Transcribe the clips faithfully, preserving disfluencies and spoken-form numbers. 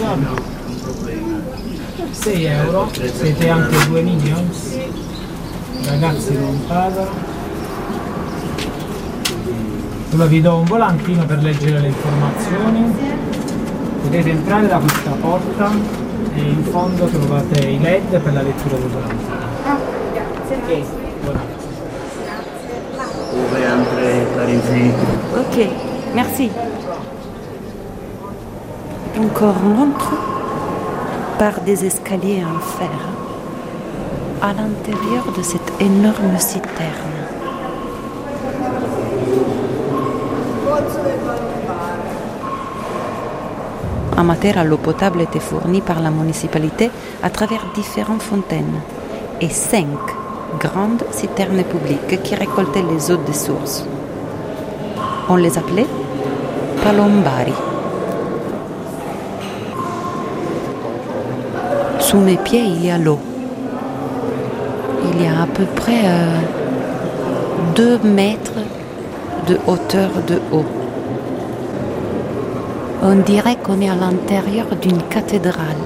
sei euro, siete anche due Minions, ragazzi non pagano. Allora vi do un volantino per leggere le informazioni, potete entrare da questa porta e in fondo trovate i L E D per la lettura del volantino. Ah, grazie. Ok, buonanotte. Vous pouvez entrer par ici. Ok, merci. Donc on rentre par des escaliers en fer à l'intérieur de cette énorme citerne. À Matera, l'eau potable était fournie par la municipalité à travers différentes fontaines et cinq grandes citernes publiques qui récoltaient les eaux des sources. On les appelait palombari. Sous mes pieds, il y a l'eau. Il y a à peu près euh, deux mètres de hauteur de eau. On dirait qu'on est à l'intérieur d'une cathédrale.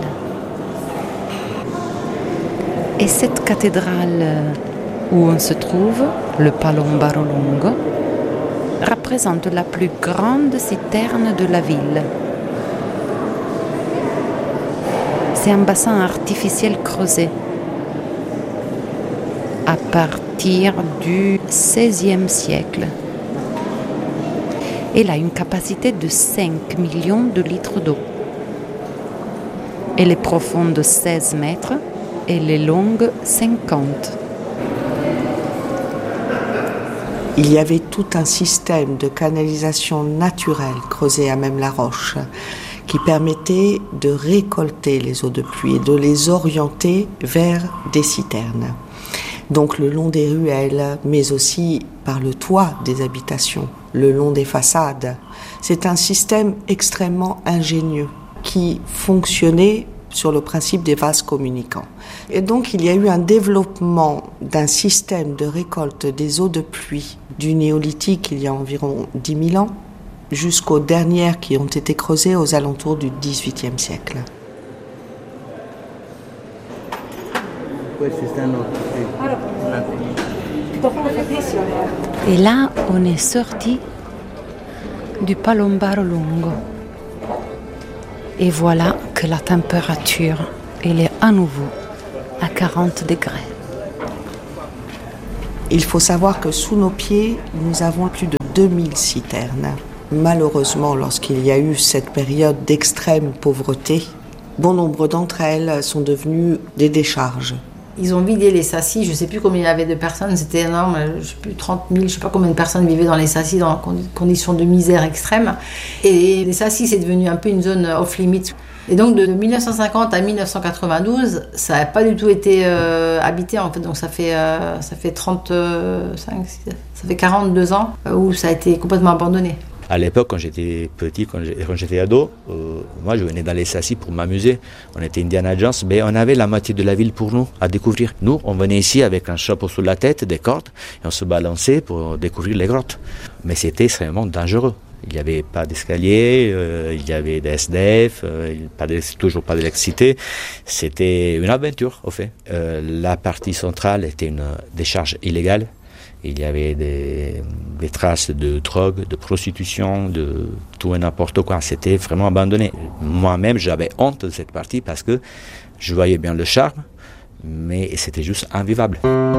Et cette cathédrale où on se trouve, le Palombaro Lungo, représente la plus grande citerne de la ville. C'est un bassin artificiel creusé à partir du seizième siècle. Elle a une capacité de cinq millions de litres d'eau. Elle est profonde de seize mètres et elle est longue cinquante. Il y avait tout un système de canalisation naturelle creusé à même la roche qui permettait de récolter les eaux de pluie et de les orienter vers des citernes. Donc le long des ruelles, mais aussi par le toit des habitations, le long des façades. C'est un système extrêmement ingénieux qui fonctionnait sur le principe des vases communicants. Et donc il y a eu un développement d'un système de récolte des eaux de pluie du néolithique il y a environ dix mille ans jusqu'aux dernières qui ont été creusées aux alentours du dix-huitième siècle. Et là, on est sorti du Palombaro Lungo. Et voilà que la température, elle est à nouveau à quarante degrés. Il faut savoir que sous nos pieds, nous avons plus de deux mille citernes. Malheureusement, lorsqu'il y a eu cette période d'extrême pauvreté, bon nombre d'entre elles sont devenues des décharges. Ils ont vidé les Sassis, je ne sais plus combien il y avait de personnes, c'était énorme, je ne sais plus, trente mille, je ne sais pas combien de personnes vivaient dans les Sassis dans des conditions de misère extrême. Et les Sassis, c'est devenu un peu une zone off-limit. Et donc de mille neuf cent cinquante à mille neuf cent quatre-vingt-douze, ça n'a pas du tout été euh, habité en fait, donc ça fait, euh, ça fait trente-cinq, ça fait quarante-deux ans où ça a été complètement abandonné. À l'époque, quand j'étais petit, quand j'étais ado, euh, moi je venais dans les Sassis pour m'amuser. On était Indiana Jones, mais on avait la moitié de la ville pour nous à découvrir. Nous, on venait ici avec un chapeau sur la tête, des cordes, et on se balançait pour découvrir les grottes. Mais c'était extrêmement dangereux. Il n'y avait pas d'escalier, euh, il y avait des S D F, euh, pas de, toujours pas d'électricité. C'était une aventure, au fait. Euh, la partie centrale était une décharge illégale. Il y avait des, des traces de drogue, de prostitution, de tout et n'importe quoi. C'était vraiment abandonné. Moi-même, j'avais honte de cette partie parce que je voyais bien le charme, mais c'était juste invivable.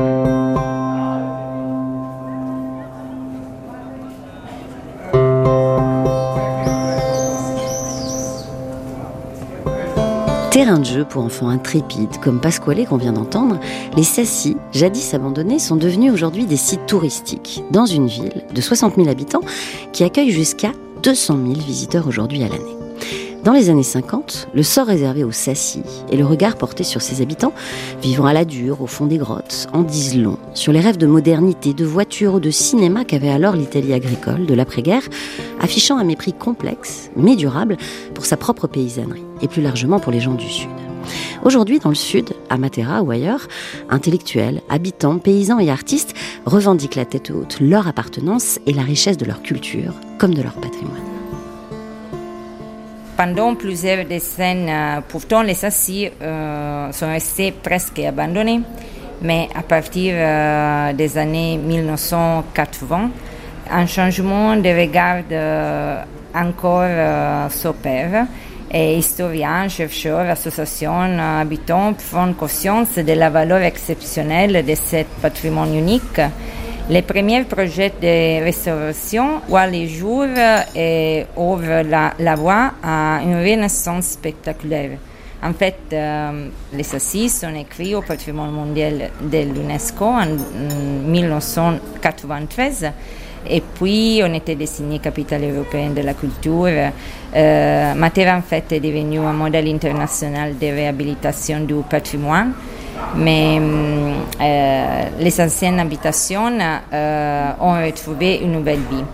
Terrain de jeu pour enfants intrépides comme Pasquale qu'on vient d'entendre, les Sassis, jadis abandonnés, sont devenus aujourd'hui des sites touristiques dans une ville de soixante mille habitants qui accueille jusqu'à deux cent mille visiteurs aujourd'hui à l'année. Dans les années cinquante, le sort réservé aux Sassis et le regard porté sur ses habitants vivant à la dure au fond des grottes en disent long sur les rêves de modernité, de voitures ou de cinéma qu'avait alors l'Italie agricole de l'après-guerre, affichant un mépris complexe mais durable pour sa propre paysannerie et plus largement pour les gens du Sud. Aujourd'hui, dans le Sud, à Matera ou ailleurs, intellectuels, habitants, paysans et artistes revendiquent la tête haute leur appartenance et la richesse de leur culture comme de leur patrimoine. Pendant plusieurs décennies, pourtant, les Sassi euh, sont restés presque abandonnés. Mais à partir euh, des années mille neuf cent quatre-vingts, un changement de regard euh, encore euh, s'opère. Et historiens, chercheurs, associations, habitants prennent conscience de la valeur exceptionnelle de ce patrimoine unique. Les premiers projets de restauration voient le jour et ouvrent la, la voie à une renaissance spectaculaire. En fait, euh, les Sassi sont écrits au patrimoine mondial de l'UNESCO en, en mille neuf cent quatre-vingt-treize. Et puis, on était désigné capitale européenne de la culture. Euh, Matera, en fait, est devenu un modèle international de réhabilitation du patrimoine. Mais euh, les anciennes habitations euh, ont retrouvé une nouvelle vie.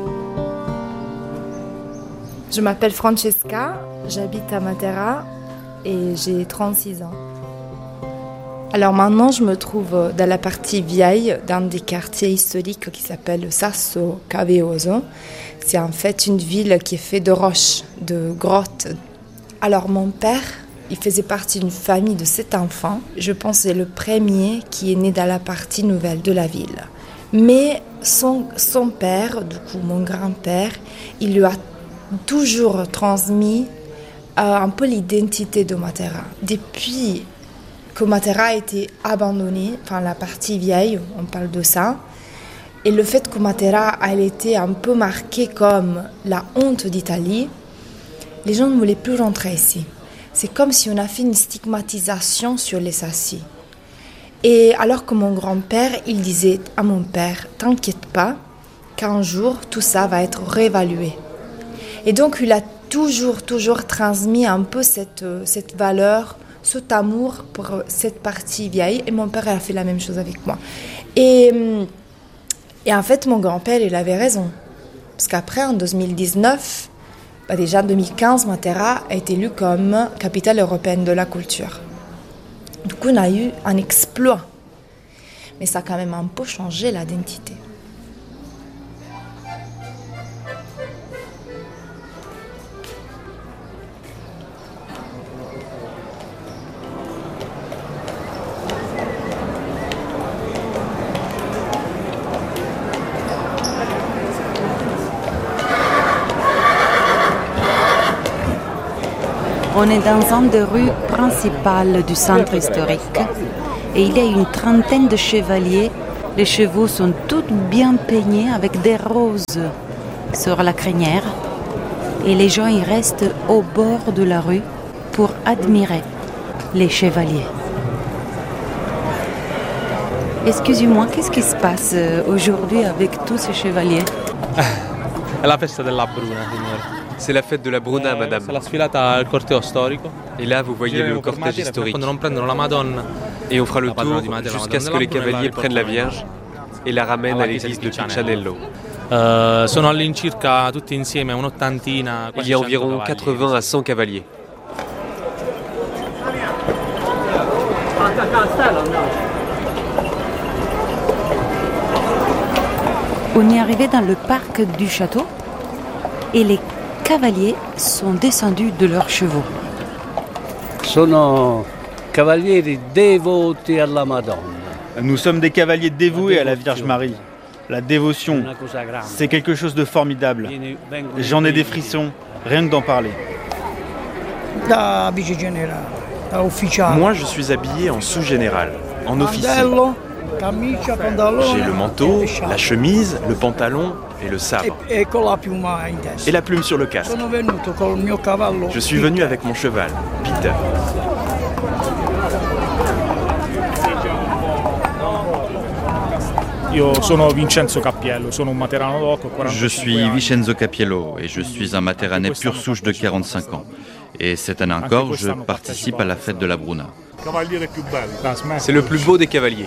Je m'appelle Francesca, j'habite à Matera et j'ai trente-six ans. Alors maintenant, je me trouve dans la partie vieille d'un des quartiers historiques qui s'appelle Sasso Caveoso. C'est en fait une ville qui est faite de roches, de grottes. Alors mon père, il faisait partie d'une famille de sept enfants. Je pense que c'est le premier qui est né dans la partie nouvelle de la ville. Mais son, son père, du coup mon grand-père, il lui a toujours transmis euh, un peu l'identité de Matera. Depuis que Matera a été abandonnée, enfin la partie vieille, on parle de ça, et le fait que Matera a été un peu marquée comme la honte d'Italie, les gens ne voulaient plus rentrer ici. C'est comme si on a fait une stigmatisation sur les Sassi. Et alors que mon grand-père, il disait à mon père, t'inquiète pas, qu'un jour tout ça va être réévalué. Et donc il a toujours, toujours transmis un peu cette, cette valeur, cet amour pour cette partie vieille. Et mon père a fait la même chose avec moi. Et, et en fait, mon grand-père, il avait raison. Parce qu'après, en deux mille dix-neuf, bah déjà en deux mille quinze, Matera a été élue comme capitale européenne de la culture. Du coup, on a eu un exploit. Mais ça a quand même un peu changé l'identité. On est dans une des rues principales du centre historique et il y a une trentaine de chevaliers. Les chevaux sont tous bien peignés avec des roses sur la crinière et les gens y restent au bord de la rue pour admirer les chevaliers. Excusez-moi, qu'est-ce qui se passe aujourd'hui avec tous ces chevaliers? È la festa della Bruna, signore. C'est la fête de la Bruna, madame. C'est la sfilata al corteo storico. Et là, vous voyez le cortège historique. Quando non prendono la Madonna. Et on fera le tour jusqu'à ce que les cavaliers prennent la Vierge et la ramènent à l'église de Piccianello. Uh, sono all'incirca tutti insieme un'ottantina. Il y a environ quatre-vingts à cent cavaliers. On est arrivé dans le parc du château et les cavaliers sont descendus de leurs chevaux. Sono cavalieri devoti alla Madonna. Nous sommes des cavaliers dévoués à la Vierge Marie. La dévotion, c'est quelque chose de formidable. J'en ai des frissons, rien que d'en parler. Moi, je suis habillé en sous-général, en officier. J'ai le manteau, la chemise, le pantalon et le sabre. Et la plume sur le casque. Je suis venu avec mon cheval, Peter. Je suis Vincenzo Capiello et je suis un Materanais pure souche de quarante-cinq ans. Et cette année encore, je participe à la fête de la Bruna. C'est le plus beau des cavaliers.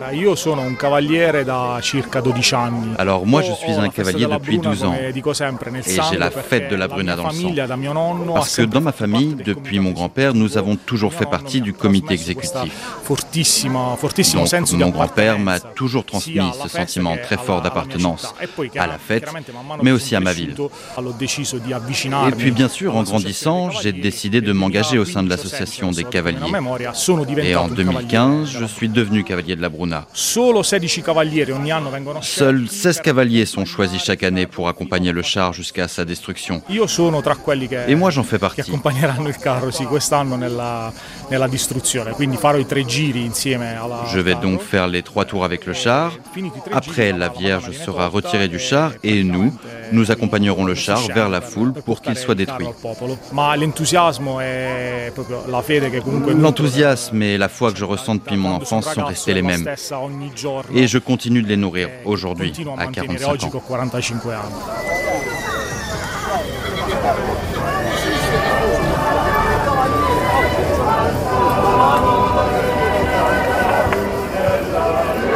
Alors moi je suis un cavalier depuis douze ans et j'ai la fête de la Bruna dans le sang. Parce que dans ma famille, depuis mon grand-père, nous avons toujours fait partie du comité exécutif. Donc mon grand-père m'a toujours transmis ce sentiment très fort d'appartenance à la fête, mais aussi à ma ville. Et puis bien sûr, en grandissant, j'ai décidé de m'engager au sein de l'association des cavaliers. Et en deux mille quinze, je suis devenu cavalier de la Bruna. Seuls seize cavaliers sont choisis chaque année pour accompagner le char jusqu'à sa destruction. Et moi j'en fais partie. Je vais donc faire les trois tours avec le char. Après, la Vierge sera retirée du char et nous, nous accompagnerons le char vers la foule pour qu'il soit détruit. L'enthousiasme et la foi que je ressens depuis mon enfance sont restés les mêmes. Et je continue de les nourrir aujourd'hui, à quarante-cinq ans.